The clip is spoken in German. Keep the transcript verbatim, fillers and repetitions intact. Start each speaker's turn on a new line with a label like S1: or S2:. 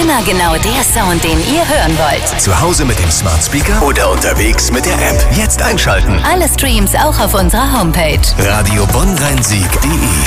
S1: Immer genau der Sound, den ihr hören wollt.
S2: Zu Hause mit dem Smart Speaker oder unterwegs mit der App. Jetzt einschalten.
S1: Alle Streams auch auf unserer Homepage.
S2: Radio Bonn Rhein-Sieg punkt de